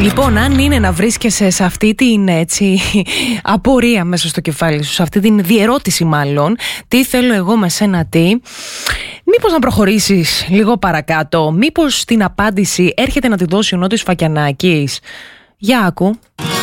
Λοιπόν, αν είναι να βρίσκεσαι σε αυτή την απορία μέσα στο κεφάλι σου, σε αυτή την διερώτηση μάλλον, τι θέλω εγώ με σένα τι, μήπως να προχωρήσεις λίγο παρακάτω, μήπως την απάντηση έρχεται να τη δώσει ο Νότης Φακιανάκης. Για άκου.